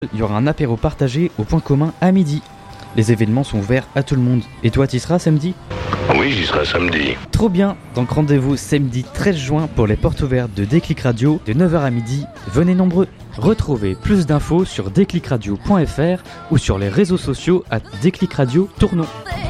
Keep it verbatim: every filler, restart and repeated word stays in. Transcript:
Il y aura un apéro partagé au point commun à midi. Les événements sont ouverts à tout le monde. Et toi, t'y seras samedi ? Oui, j'y serai samedi. Trop bien. Donc rendez-vous samedi treize juin pour les portes ouvertes de Déclic Radio de neuf heures à midi. Venez nombreux. Retrouvez plus d'infos sur déclic radio point f r ou sur les réseaux sociaux à Déclic Radio Tournon.